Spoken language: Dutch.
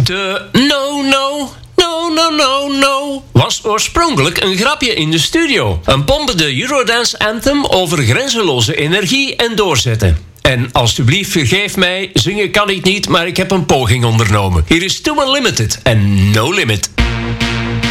De No was oorspronkelijk een grapje in de studio. Een pompende Eurodance anthem over grenzeloze energie en doorzetten. En alsjeblieft vergeef mij, zingen kan ik niet, maar ik heb een poging ondernomen. Hier is Too Unlimited en No Limit.